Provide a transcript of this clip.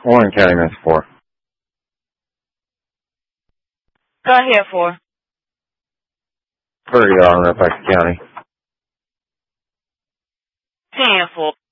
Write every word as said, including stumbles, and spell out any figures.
Warren County, Miss four. Go ahead, four. Thirty on Rebecca County. Ten, four.